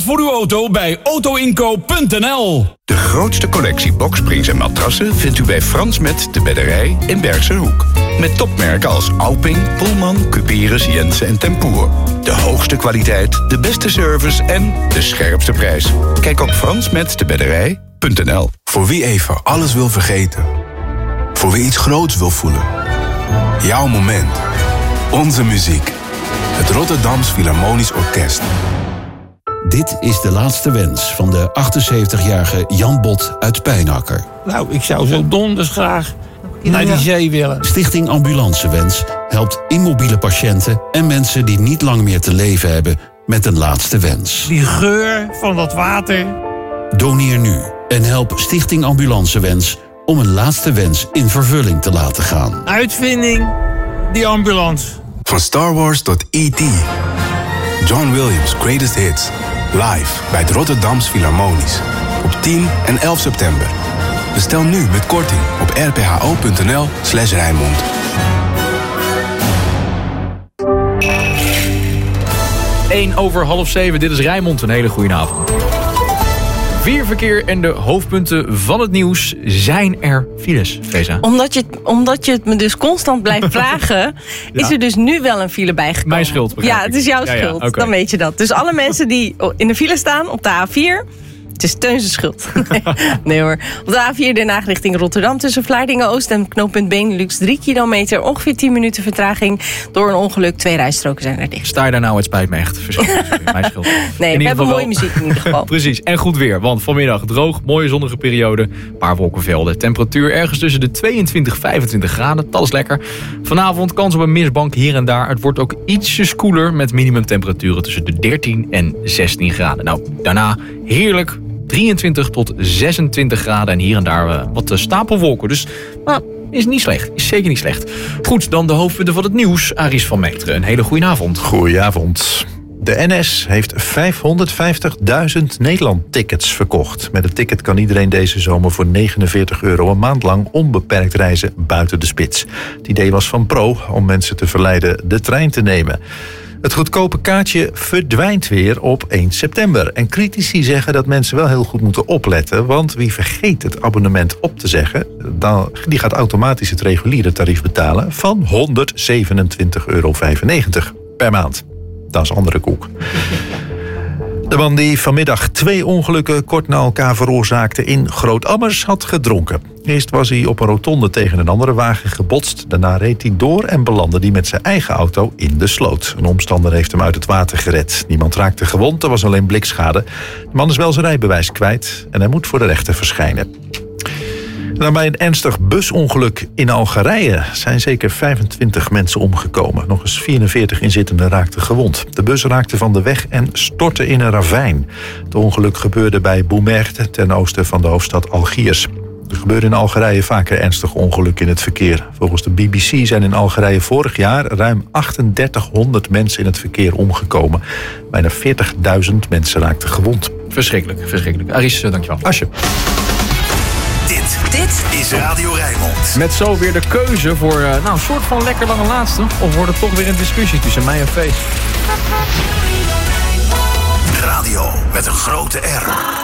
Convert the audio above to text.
voor uw auto bij autoinkoop.nl. De grootste collectie boksprings en matrassen vindt u bij Frans Met de Bedderij in Bergserhoek. Met topmerken als Alping, Pullman, Cuperus, Jensen en Tempoer. De hoogste kwaliteit, de beste service en de scherpste prijs. Kijk op fransmetdebedderij.nl. Voor wie even alles wil vergeten. Voor wie iets groots wil voelen. Jouw moment. Onze muziek. Het Rotterdams Philharmonisch Orkest. Dit is de laatste wens van de 78-jarige Jan Bot uit Pijnacker. Nou, ik zou zo donders graag naar die zee willen. Stichting Ambulancewens helpt immobiele patiënten en mensen die niet lang meer te leven hebben met een laatste wens. Die geur van dat water. Doneer nu en help Stichting Ambulancewens om een laatste wens in vervulling te laten gaan. Uitvinding, die ambulance. Van Star Wars tot E.T. John Williams' Greatest Hits. Live bij het Rotterdams Philharmonisch. Op 10 en 11 september. Bestel nu met korting op rpho.nl/Rijnmond. Over 6:30, dit is Rijnmond. Een hele goede avond. Verkeer en de hoofdpunten van het nieuws. Zijn er files, Feza? Omdat je het me dus constant blijft vragen... is er dus nu wel een file bijgekomen. Mijn schuld, begrijp ik. Ja, het is jouw schuld. Okay. Dan weet je dat. Dus alle mensen die in de file staan op de A4... Het is Teun's schuld. Nee hoor. Op de A4 Den Haag richting Rotterdam... tussen Vlaardingen-Oost en knooppunt Benelux 3 kilometer. Ongeveer 10 minuten vertraging. Door een ongeluk. 2 rijstroken zijn er dicht. Sta je daar nou? Het spijt me echt. Mijn schuld. Nee, we hebben mooie muziek in ieder geval. Precies. En goed weer. Want vanmiddag droog, mooie zonnige periode. Een paar wolkenvelden. Temperatuur ergens tussen de 22 en 25 graden. Dat is lekker. Vanavond kans op een mistbank hier en daar. Het wordt ook ietsjes koeler met minimumtemperaturen tussen de 13 en 16 graden. Nou, daarna heerlijk 23 tot 26 graden en hier en daar wat stapelwolken. Dus is niet slecht. Is zeker niet slecht. Goed, dan de hoofdpunten van het nieuws. Aris van Meteren, een hele goede avond. Goedenavond. De NS heeft 550.000 Nederland-tickets verkocht. Met het ticket kan iedereen deze zomer voor €49 een maand lang onbeperkt reizen buiten de spits. Het idee was van Pro om mensen te verleiden de trein te nemen. Het goedkope kaartje verdwijnt weer op 1 september. En critici zeggen dat mensen wel heel goed moeten opletten. Want wie vergeet het abonnement op te zeggen, die gaat automatisch het reguliere tarief betalen van €127,95 per maand. Dat is andere koek. De man die vanmiddag 2 ongelukken kort na elkaar veroorzaakte in Groot-Ammers had gedronken. Eerst was hij op een rotonde tegen een andere wagen gebotst. Daarna reed hij door en belandde hij met zijn eigen auto in de sloot. Een omstander heeft hem uit het water gered. Niemand raakte gewond, er was alleen blikschade. De man is wel zijn rijbewijs kwijt en hij moet voor de rechter verschijnen. Nou, bij een ernstig busongeluk in Algerije zijn zeker 25 mensen omgekomen. Nog eens 44 inzittenden raakten gewond. De bus raakte van de weg en stortte in een ravijn. Het ongeluk gebeurde bij Boumerdh, ten oosten van de hoofdstad Algiers. Er gebeuren in Algerije vaker ernstige ongelukken in het verkeer. Volgens de BBC zijn in Algerije vorig jaar ruim 3800 mensen in het verkeer omgekomen. Bijna 40.000 mensen raakten gewond. Verschrikkelijk, verschrikkelijk. Aris, dankjewel. Asje. Dit is Radio Rijnmond. Met zo weer de keuze voor een soort van lekker lange laatste. Of wordt het toch weer een discussie tussen mij en Feest? Radio met een grote R.